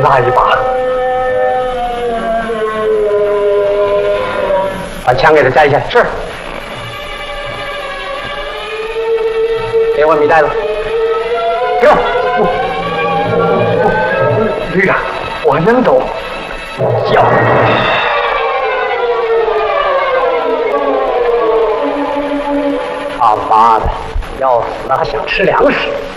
拉一把，把枪给他摘下来。是。给我米袋子，给我。旅长，我能走。笑。他妈的，要死了还想吃粮食。